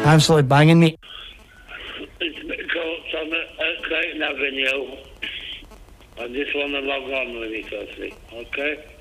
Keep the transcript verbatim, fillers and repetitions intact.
Absolutely banging, mate. It's Mick Coates on at Clayton Avenue. I just want to log on with you, firstly. Okay?